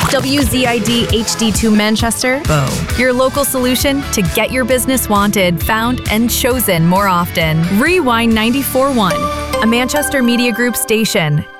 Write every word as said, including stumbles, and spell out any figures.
W Z I D H D two Manchester, Bow. Your local solution to get your business wanted, found, and chosen more often. Rewind ninety-four point one, a Manchester Media Group station.